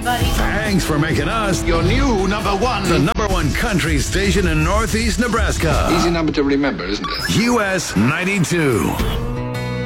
everybody. Thanks for making us Your new number one. the number one country station in Northeast Nebraska. Easy number to remember, isn't it? US 92.